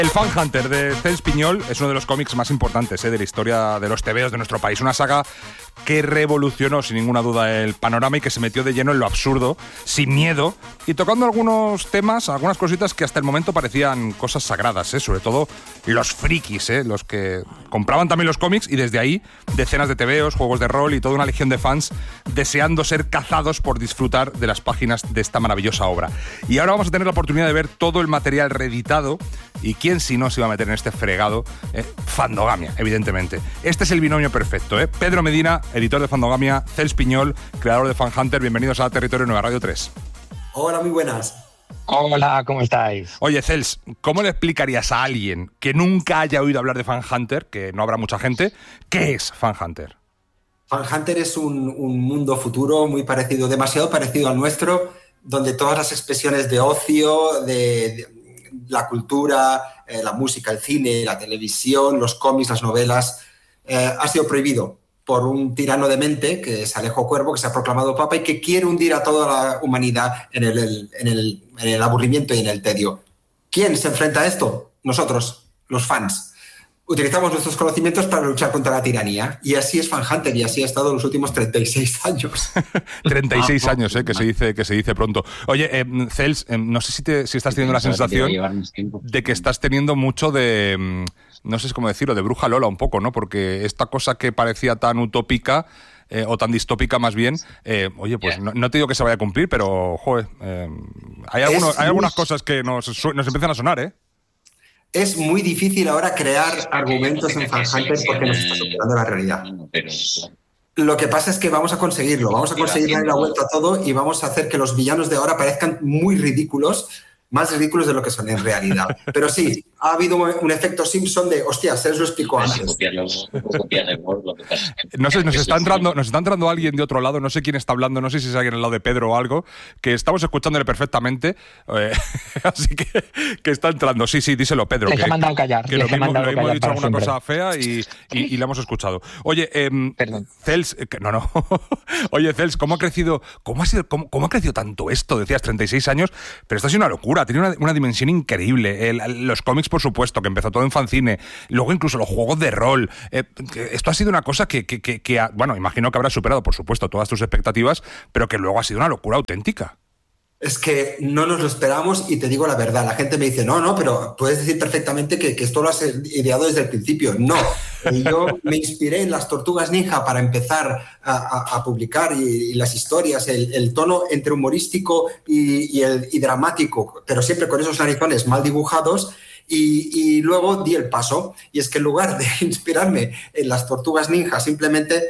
El Fan Hunter de Cels Piñol es uno de los cómics más importantes de la historia de los tebeos de nuestro país. Una saga que revolucionó sin ninguna duda el panorama y que se metió de lleno en lo absurdo, sin miedo, y tocando algunos temas, algunas cositas que hasta el momento parecían cosas sagradas, sobre todo los frikis, los que compraban también los cómics, y desde ahí decenas de tebeos, juegos de rol y toda una legión de fans deseando ser cazados por disfrutar de las páginas de esta maravillosa obra. Y ahora vamos a tener la oportunidad de ver todo el material reeditado, y quién si no se iba a meter en este fregado, Fandogamia, evidentemente. Este es el binomio perfecto, Pedro Medina, editor de Fandogamia, Cels Piñol, creador de Fan Hunter. Bienvenidos a Territorio Nueva Radio 3. Hola, muy buenas. Hola, ¿cómo estáis? Oye, Cels, ¿cómo le explicarías a alguien que nunca haya oído hablar de Fan Hunter, que no habrá mucha gente, qué es Fan Hunter? Fan Hunter es un mundo futuro muy parecido, demasiado parecido al nuestro, donde todas las expresiones de ocio, de la cultura, la música, el cine, la televisión, los cómics, las novelas, ha sido prohibido por un tirano de mente, que es Alejo Cuervo, que se ha proclamado papa y que quiere hundir a toda la humanidad en el aburrimiento y en el tedio. ¿Quién se enfrenta a esto? Nosotros, los fans. Utilizamos nuestros conocimientos para luchar contra la tiranía. Y así es Fan Hunter, y así ha estado los últimos 36 años. 36 años, que se dice pronto. Oye, Cels, no sé si estás teniendo la sensación de que estás teniendo mucho de, no sé cómo decirlo, de bruja Lola un poco, ¿no? Porque esta cosa que parecía tan utópica, o tan distópica más bien, oye, pues no te digo que se vaya a cumplir, pero, joder, hay algunas cosas que nos empiezan a sonar, Es muy difícil ahora crear argumentos en Fan Hunter porque nos está superando la realidad. Lo que pasa es que vamos a conseguirlo, vamos a conseguir darle la vuelta a todo y vamos a hacer que los villanos de ahora parezcan muy ridículos, más ridículos de lo que son en realidad. Pero sí, ha habido un efecto Simpson de, hostia, se lo explicó antes. No sé, nos está entrando alguien de otro lado, no sé quién está hablando, no sé si es alguien al lado de Pedro o algo, que estamos escuchándole perfectamente, así que está entrando. Sí, díselo, Pedro. Les he mandado callar. Que lo hemos dicho alguna cosa fea y la hemos escuchado. Oye, Cels, no. Oye, Cels, ¿cómo ha crecido tanto esto? Decías 36 años, pero esto ha sido una locura, tiene una dimensión increíble. Los cómics, por supuesto, que empezó todo en fanzine, luego incluso los juegos de rol. Esto ha sido una cosa que bueno, imagino que habrá superado, por supuesto, todas tus expectativas, pero que luego ha sido una locura auténtica. Es que no nos lo esperamos y te digo la verdad. La gente me dice, no, pero puedes decir perfectamente que esto lo has ideado desde el principio. No, yo me inspiré en las Tortugas Ninja para empezar a publicar y las historias, el tono entre humorístico y dramático, pero siempre con esos narizones mal dibujados. Y luego di el paso. Y es que en lugar de inspirarme en las Tortugas Ninja simplemente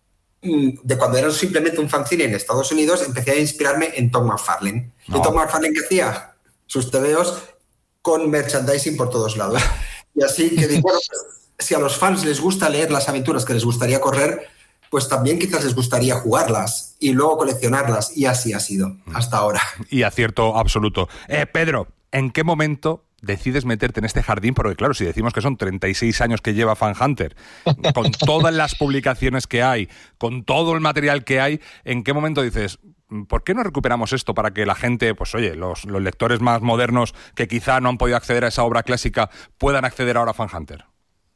de cuando era simplemente un fanzine en Estados Unidos, empecé a inspirarme en Todd McFarlane. ¿Y Todd McFarlane qué hacía? Sus tebeos con merchandising por todos lados. Y así que digo, bueno, pues, si a los fans les gusta leer las aventuras que les gustaría correr, pues también quizás les gustaría jugarlas y luego coleccionarlas. Y así ha sido hasta ahora. Y acierto absoluto. Pedro, ¿en qué momento decides meterte en este jardín? Porque claro, si decimos que son 36 años que lleva Fan Hunter, con todas las publicaciones que hay, con todo el material que hay, ¿en qué momento dices, ¿por qué no recuperamos esto para que la gente, pues oye, los lectores más modernos que quizá no han podido acceder a esa obra clásica, puedan acceder ahora a Fan Hunter?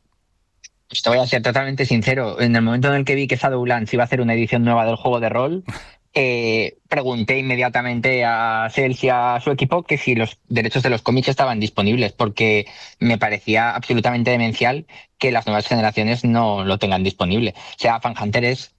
Pues te voy a ser totalmente sincero. En el momento en el que vi que Shadowlands iba a hacer una edición nueva del juego de rol, pregunté inmediatamente a Cels y a su equipo que si los derechos de los cómics estaban disponibles, porque me parecía absolutamente demencial que las nuevas generaciones no lo tengan disponible. O sea, Fan Hunter es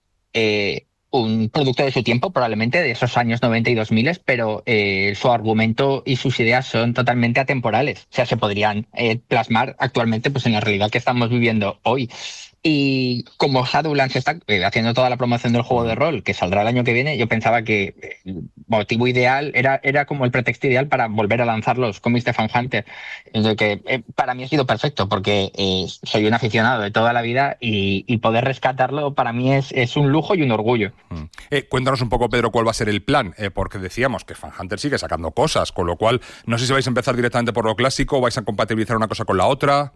un producto de su tiempo, probablemente de esos años 90 y 2000, pero su argumento y sus ideas son totalmente atemporales. O sea, se podrían plasmar actualmente pues en la realidad que estamos viviendo hoy. Y como Shadowlands está haciendo toda la promoción del juego de rol, que saldrá el año que viene, yo pensaba que el motivo ideal era como el pretexto ideal para volver a lanzar los cómics de Fan Hunter. Entonces, que para mí ha sido perfecto, porque soy un aficionado de toda la vida y poder rescatarlo para mí es un lujo y un orgullo. Cuéntanos un poco, Pedro, cuál va a ser el plan, porque decíamos que Fan Hunter sigue sacando cosas, con lo cual no sé si vais a empezar directamente por lo clásico o vais a compatibilizar una cosa con la otra.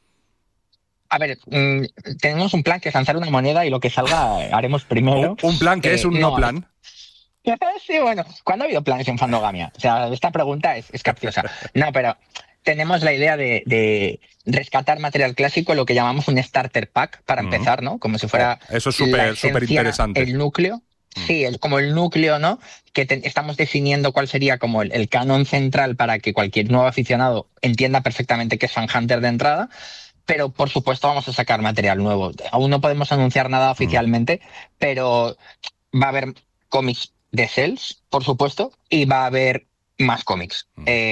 A ver, tenemos un plan que es lanzar una moneda y lo que salga haremos primero. ¿Un plan que es un no plan? Sí, bueno, ¿cuándo ha habido planes en Fandogamia? O sea, esta pregunta es capciosa. No, pero tenemos la idea de rescatar material clásico, lo que llamamos un starter pack, para empezar, ¿no? Como si fuera eso es súper interesante. El núcleo. Sí, como el núcleo, ¿no? Que estamos definiendo cuál sería como el canon central para que cualquier nuevo aficionado entienda perfectamente qué es Fan Hunter de entrada. Pero, por supuesto, vamos a sacar material nuevo. Aún no podemos anunciar nada oficialmente, pero va a haber cómics de Cells, por supuesto, y va a haber más cómics.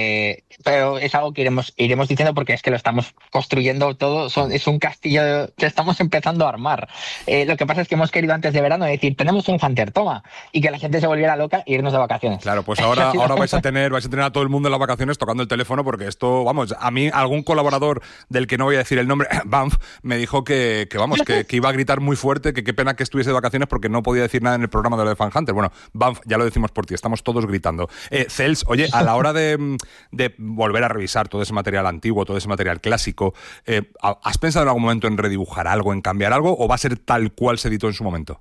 Pero es algo que iremos diciendo, porque es que lo estamos construyendo todo. Es un castillo que estamos empezando a armar. Lo que pasa es que hemos querido antes de verano decir, tenemos un Hunter, toma, y que la gente se volviera loca e irnos de vacaciones. Claro, pues ahora vais a tener a todo el mundo en las vacaciones tocando el teléfono, porque esto, vamos, a mí algún colaborador del que no voy a decir el nombre, Banff, me dijo que iba a gritar muy fuerte, que qué pena que estuviese de vacaciones porque no podía decir nada en el programa de lo de Fan Hunter. Bueno, Banff, ya lo decimos por ti, estamos todos gritando. Cells, oye, a la hora de volver a revisar todo ese material antiguo, todo ese material clásico, ¿has pensado en algún momento en redibujar algo, en cambiar algo, o va a ser tal cual se editó en su momento?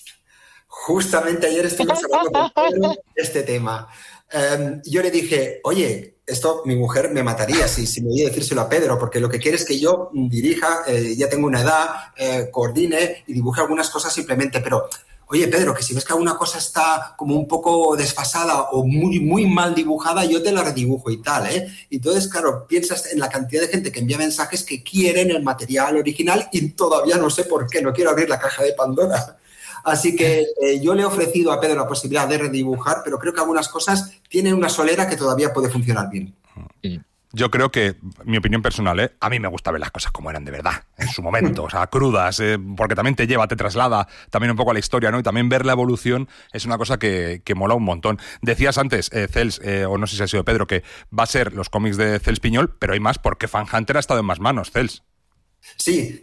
Justamente ayer estuvimos hablando con Pedro de este tema. Yo le dije, oye, esto mi mujer me mataría si me oye decírselo a Pedro, porque lo que quiere es que yo dirija, ya tengo una edad, coordine y dibuje algunas cosas simplemente, pero... Oye, Pedro, que si ves que alguna cosa está como un poco desfasada o muy, muy mal dibujada, yo te la redibujo y tal, ¿eh? Entonces, claro, piensas en la cantidad de gente que envía mensajes que quieren el material original y todavía no sé por qué, no quiero abrir la caja de Pandora. Así que yo le he ofrecido a Pedro la posibilidad de redibujar, pero creo que algunas cosas tienen una solera que todavía puede funcionar bien. Yo creo que, mi opinión personal, a mí me gusta ver las cosas como eran de verdad, en su momento, o sea, crudas, porque también te traslada también un poco a la historia, ¿no? Y también ver la evolución es una cosa que mola un montón. Decías antes, Cells, o no sé si ha sido Pedro, que va a ser los cómics de Cells Piñol, pero hay más porque Fan Hunter ha estado en más manos, Cells. Sí,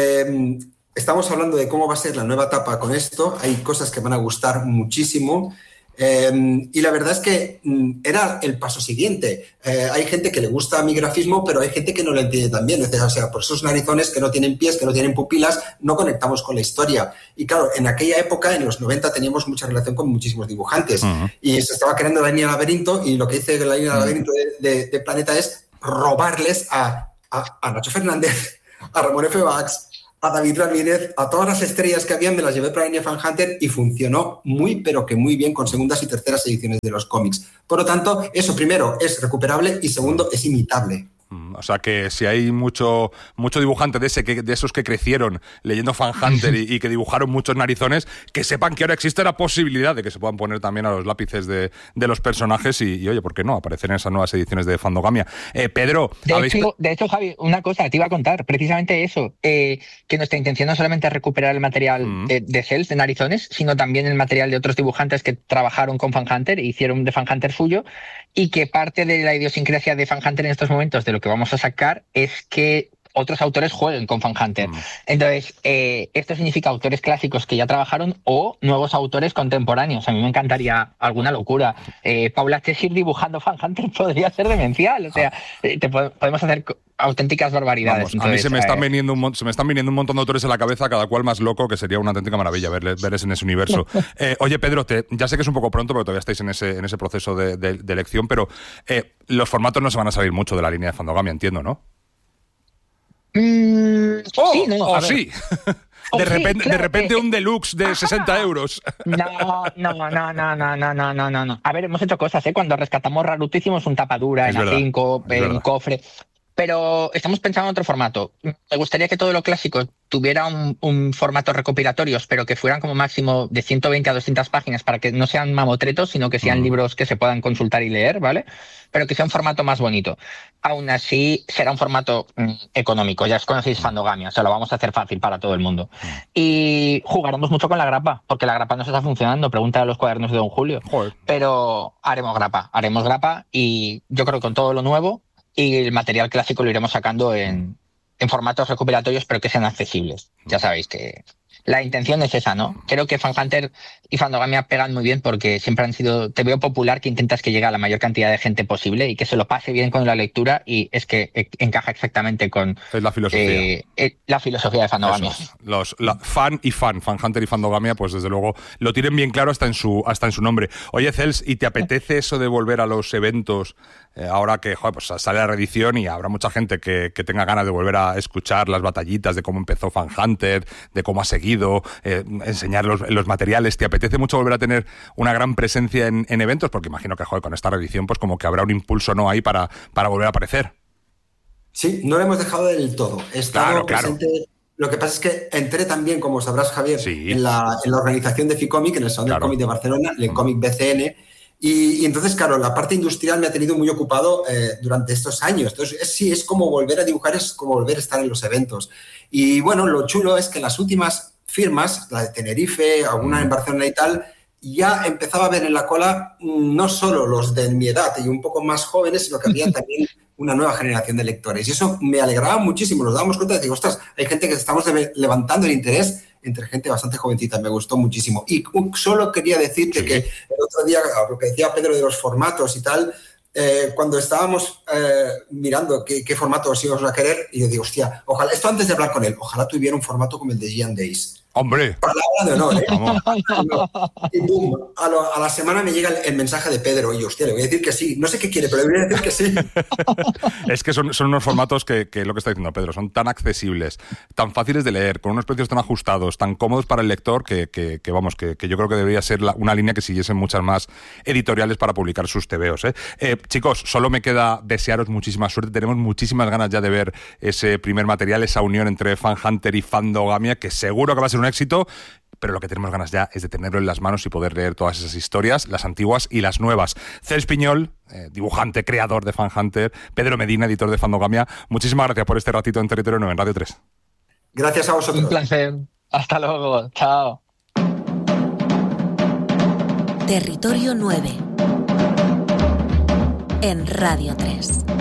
estamos hablando de cómo va a ser la nueva etapa con esto. Hay cosas que van a gustar muchísimo. Y la verdad es que era el paso siguiente. Hay gente que le gusta mi grafismo, pero hay gente que no lo entiende tan bien. O sea, por esos narizones que no tienen pies, que no tienen pupilas, no conectamos con la historia. Y claro, en aquella época, en los 90, teníamos mucha relación con muchísimos dibujantes. Y se estaba creando la línea laberinto, y lo que dice la línea laberinto de Planeta es robarles a Nacho Fernández, a Ramón F. Bax, a David Ramírez, a todas las estrellas que habían, me las llevé para la línea Fan Hunter y funcionó muy, pero que muy bien con segundas y terceras ediciones de los cómics. Por lo tanto, eso primero es recuperable y segundo es imitable. O sea que si hay mucho dibujante de esos que crecieron leyendo Fan Hunter y que dibujaron muchos narizones, que sepan que ahora existe la posibilidad de que se puedan poner también a los lápices de los personajes y oye, ¿por qué no? Aparecer en esas nuevas ediciones de Fandogamia. Pedro... De hecho, Javi, una cosa, te iba a contar, precisamente eso, que nuestra intención no solamente es recuperar el material de Cells, de narizones, sino también el material de otros dibujantes que trabajaron con Fan Hunter e hicieron de Fan Hunter suyo, y que parte de la idiosincrasia de Fan Hunter en estos momentos, de lo que vamos a sacar, es que otros autores jueguen con Fan Hunter. Entonces, esto significa autores clásicos que ya trabajaron o nuevos autores contemporáneos. A mí me encantaría alguna locura. Paula Cheshire dibujando Fan Hunter podría ser demencial. O sea, podemos hacer auténticas barbaridades. Vamos, entonces, a mí se me están viniendo un montón de autores en la cabeza, cada cual más loco, que sería una auténtica maravilla verles en ese universo. Oye, Pedro, ya sé que es un poco pronto, pero todavía estáis en ese proceso de elección, pero los formatos no se van a salir mucho de la línea de Fandogamia, entiendo, ¿no? Sí, no. Sí. De repente un deluxe de 60 euros. No. A ver, hemos hecho cosas, Cuando rescatamos Raruto hicimos un tapadura en A5, un cofre. Pero estamos pensando en otro formato. Me gustaría que todo lo clásico tuviera un formato recopilatorios, pero que fueran como máximo de 120 a 200 páginas para que no sean mamotretos, sino que sean libros que se puedan consultar y leer, ¿vale? Pero que sea un formato más bonito. Aún así, será un formato económico. Ya os conocéis Fandogamia, o sea, lo vamos a hacer fácil para todo el mundo. Y jugaremos mucho con la grapa, porque la grapa no se está funcionando. Pregunta a los cuadernos de Don Julio. Joder. Pero haremos grapa y yo creo que con todo lo nuevo y el material clásico lo iremos sacando en formatos recopilatorios, pero que sean accesibles. Ya sabéis que la intención es esa, ¿no? Creo que Fan Hunter y Fandogamia pegan muy bien porque siempre han sido... Te veo popular, que intentas que llegue a la mayor cantidad de gente posible y que se lo pase bien con la lectura, y es que encaja exactamente con... Es la filosofía. La filosofía de Fandogamia. Fan Hunter y Fandogamia, pues desde luego lo tienen bien claro hasta en su nombre. Oye, Cells, ¿y te apetece eso de volver a los eventos ahora que pues sale la reedición y habrá mucha gente que tenga ganas de volver a escuchar las batallitas de cómo empezó Fan Hunter, de cómo ha seguido, enseñar los materiales. ¿Te apetece mucho volver a tener una gran presencia en eventos? Porque imagino que con esta reedición pues como que habrá un impulso no ahí para volver a aparecer. Sí, no lo hemos dejado del todo. He estado presente. Claro. Lo que pasa es que entré también, como sabrás, Javier, Sí. en la organización de FICOMIC, en el Salón del Cómic de Barcelona, en el Cómic BCN, y entonces, claro, la parte industrial me ha tenido muy ocupado durante estos años. Entonces, sí, es como volver a dibujar, es como volver a estar en los eventos. Y bueno, lo chulo es que las últimas firmas, la de Tenerife, alguna en Barcelona y tal, ya empezaba a ver en la cola no solo los de mi edad y un poco más jóvenes, sino que había también una nueva generación de lectores. Y eso me alegraba muchísimo. Nos dábamos cuenta de que, ostras, hay gente que estamos levantando el interés entre gente bastante jovencita. Me gustó muchísimo. Y solo quería decirte que el otro día, lo que decía Pedro de los formatos y tal, cuando estábamos mirando qué formatos íbamos a querer, y yo digo, hostia, ojalá, esto antes de hablar con él, ojalá tuviera un formato como el de Gian Days. ¡Hombre! Palabra de honor, ¿eh? Y boom, a la semana me llega el mensaje de Pedro y hostia, le voy a decir que sí. No sé qué quiere, pero le voy a decir que sí. Es que son unos formatos que lo que está diciendo Pedro, son tan accesibles, tan fáciles de leer, con unos precios tan ajustados, tan cómodos para el lector, que yo creo que debería ser una línea que siguiesen muchas más editoriales para publicar sus tebeos, ¿eh? Chicos, solo me queda desearos muchísima suerte. Tenemos muchísimas ganas ya de ver ese primer material, esa unión entre Fan Hunter y Fandogamia, que seguro que va a ser un éxito, pero lo que tenemos ganas ya es de tenerlo en las manos y poder leer todas esas historias, las antiguas y las nuevas. Cels Piñol, dibujante, creador de Fan Hunter, Pedro Medina, editor de Fandogamia, muchísimas gracias por este ratito en Territorio 9 en Radio 3. Gracias a vosotros. Un placer. Hasta luego. Chao. Territorio 9 en Radio 3.